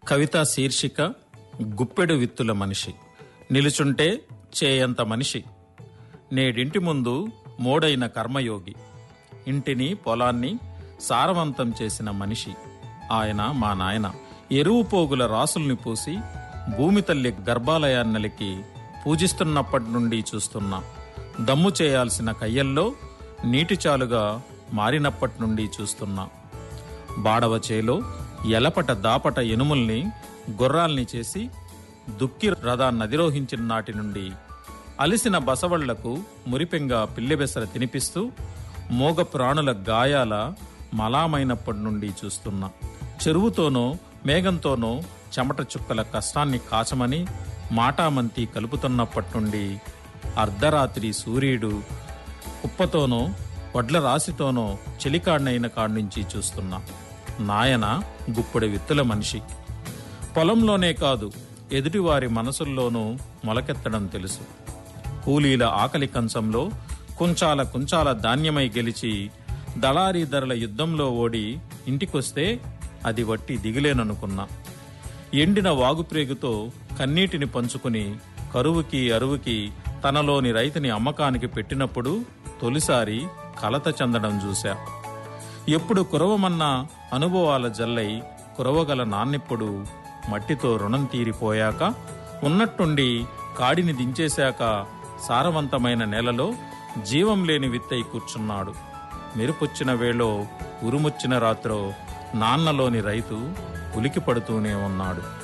కవిత శీర్షిక గుప్పెడు విత్తుల మనిషి. నిలుచుంటే చేయంత మనిషి, నేడింటి ముందు మోడైన కర్మయోగి, ఇంటిని పొలాన్ని సారవంతం చేసిన మనిషి. ఆయన మా నాయన. ఎరువు పోగుల రాసుల్ని పూసి భూమి తల్లి గర్భాలయాన్నలికి పూజిస్తున్నప్పటి నుండి చూస్తున్నా. దమ్ము చేయాల్సిన కయ్యల్లో నీటి చాలుగా మారినప్పటి నుండి చూస్తున్నా. బాడవ చేలో ఎలపట దాపట ఎనుముల్ని గుర్రాల్ని చేసి దుక్కి రథాన్నధిరోహించిన నాటి నుండి అలిసిన బసవళ్లకు మురిపెంగా పిల్లెబెసర తినిపిస్తూ మోగ ప్రాణుల గాయాల మలామైనప్పటి నుండి చూస్తున్నా. చెరువుతోనో మేఘంతోనో చెమట చుక్కల కష్టాన్ని కాచమని మాటామంతి కలుపుతున్నప్పటి నుండి అర్ధరాత్రి సూర్యుడు కుప్పతోనో వడ్ల రాశితోనో చెలికాడినైన కాడ్నుంచి చూస్తున్నా. నాయన గుప్పెడు విత్తుల మనిషి. పొలంలోనే కాదు, ఎదుటివారి మనసుల్లోనూ మొలకెత్తడం తెలుసు. కూలీల ఆకలి కంచంలో కుంచాల కుంచాల ధాన్యమై గెలిచి దళారీ ధరల యుద్ధంలో ఓడి ఇంటికొస్తే అది వట్టి దిగులేననుకున్నా. ఎండిన వాగుప్రేగుతో కన్నీటిని పంచుకుని కరువుకి అరువుకి తనలోని రైతుని అమ్మకానికి పెట్టినప్పుడు తొలిసారి కలత చెందడం చూశా. ఎప్పుడు కురవమన్న అనుభవాల జల్లై కురవగల నాన్నిప్పుడు మట్టితో రుణం తీరిపోయాక ఉన్నట్టుండి కాడిని దించేశాక సారవంతమైన నేలలో జీవం లేని విత్తై కూర్చున్నాడు. మెరుపొచ్చిన వేళో ఉరుముచ్చిన రాత్రో నాన్నలోని రైతు ఉలికి పడుతూనే ఉన్నాడు.